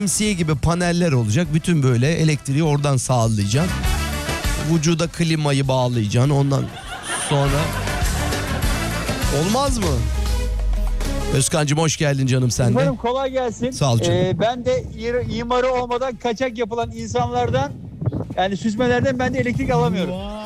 şemsiye gibi paneller olacak. Bütün böyle elektriği oradan sağlayacaksın. Vücuda klimayı bağlayacaksın. Ondan sonra olmaz mı? Özkan'cığım hoş geldin canım sen de. Umarım kolay gelsin. Sağ ol canım. Ben de imarı olmadan kaçak yapılan insanlardan, yani süsmelerden ben de elektrik alamıyorum.